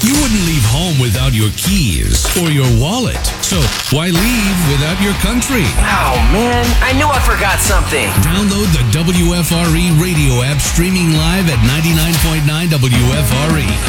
You wouldn't leave home without your keys or your wallet. So why leave without your country? Oh, man, I knew I forgot something. Download the WFRE radio app streaming live at 99.9 WFRE.